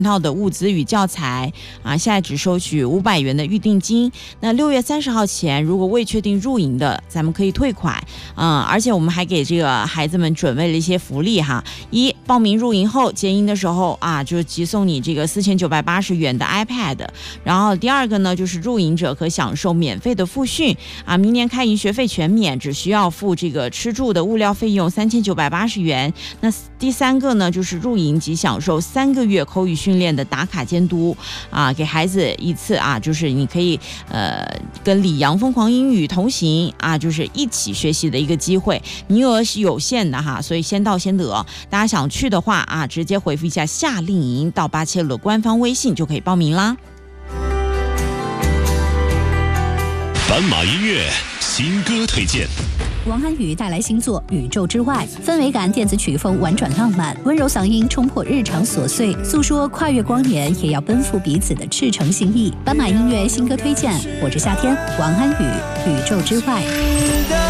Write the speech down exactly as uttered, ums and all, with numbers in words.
套的物资与教材啊，现在只收取五百元的预定金。那六月三十号前，如果未确定入营的，咱们可以退款。嗯，而且我们还给这个孩子们准备了一些福利哈。一，报名入营后结营的时候啊，就寄送你这个四千九百八十元的 iPad。然后第二个呢，就是入营者可享受免费的复训啊，明年开营学费全免，只需要付这个吃住的物料费用三千九百八十元。那第三个呢，就是入营及享受三个月口语训练的打卡监督啊，给孩子一次啊，就是你可以呃跟李阳疯狂英语同行啊，就是一起学习的一个机会，名额是有限的哈，所以先到先得。大家想去的话啊，直接回复一下夏令营到巴切鲁官方微信就可以报名啦。 斑马音乐新歌推荐。 王安宇带来新作《宇宙之外》，氛围感电子曲风婉转浪漫，温柔嗓音冲破日常琐碎，诉说跨越光年也要奔赴彼此的赤诚心意。斑马音乐新歌推荐，我是夏天，王安宇《宇宙之外》。